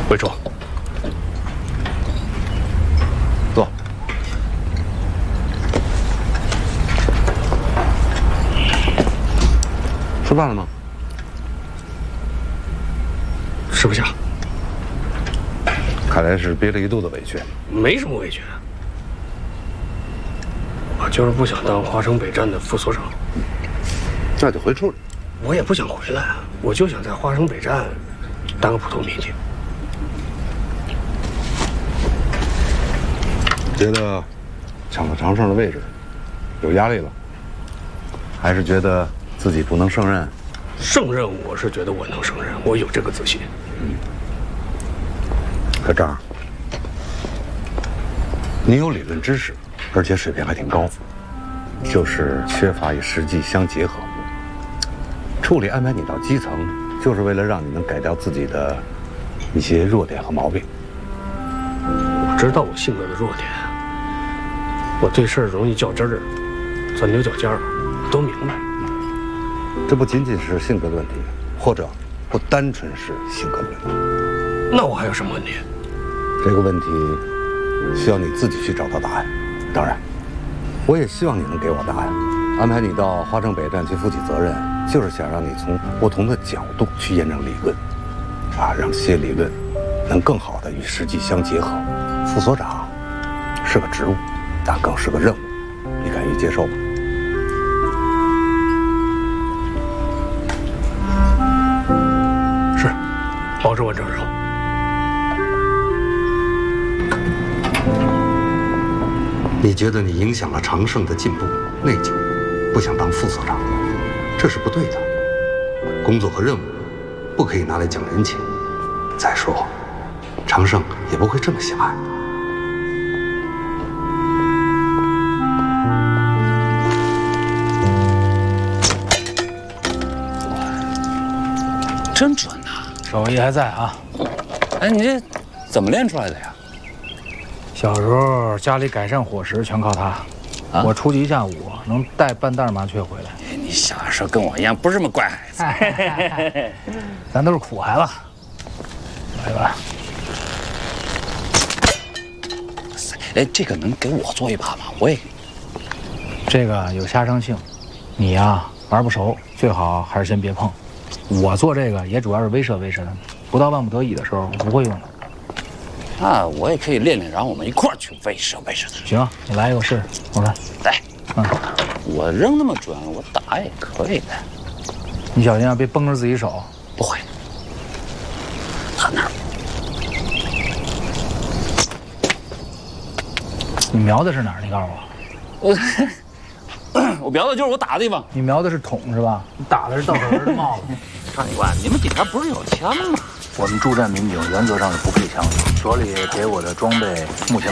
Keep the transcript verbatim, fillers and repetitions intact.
魏忠， 坐。吃饭了吗？ 吃不下。 看来是憋了一肚子委屈。 没什么委屈，我就是不想当华城北站的副所长。 那就回处理。 我也不想回来，我就想在华城北站当个普通民警。 觉得抢了常胜的位置，有压力了，还是觉得自己不能胜任？ 胜任，我是觉得我能胜任，我有这个自信。 嗯。可张，你有理论知识，而且水平还挺高，就是缺乏与实际相结合。处理安排你到基层，就是为了让你能改掉自己的一些弱点和毛病。 我知道我性格的弱点，我对事儿容易较真儿，钻牛角尖儿，我都明白。 这不仅仅是性格的问题，或者不单纯是性格的问题。 那我还有什么问题？ 这个问题需要你自己去找到答案。当然，我也希望你能给我答案。安排你到华城北站去负起责任，就是想让你从不同的角度去验证理论，啊，让这些理论能更好的与实际相结合。副所长是个职务，但更是个任务，你敢于接受吗？ 是，保证完成任务。 你觉得你影响了常胜的进步，内疚，不想当副所长，这是不对的。工作和任务不可以拿来讲人情。再说，常胜也不会这么狭隘。 真准呐、啊， 手艺还在啊。 哎，你这怎么练出来的呀？ 小时候家里改善伙食全靠他，啊、我出去一下午能带半袋麻雀回来。 哎、你小时候跟我一样，不是这么乖孩子， 咱都是苦孩子。来吧。 哎，这个能给我做一把吗？我也。 这个有杀伤性，你呀玩不熟，最好还是先别碰。我做这个也主要是威慑威慑他们，不到万不得已的时候我不会用的。 那我也可以练练，然后我们一块儿去威慑威慑他。 行，你来一个我试试，我看。 来， 嗯， 我扔那么准，我打也可以的。 你小心啊，别崩着自己手。 不会。看那儿。 你瞄的是哪儿？你告诉我。 我我瞄的就是我打的地方。 你瞄的是桶是吧？你打的是稻草人的帽子。 上警官，你们警察不是有枪吗？ 我们驻站民警原则上是不配枪的，所里给我的装备目前。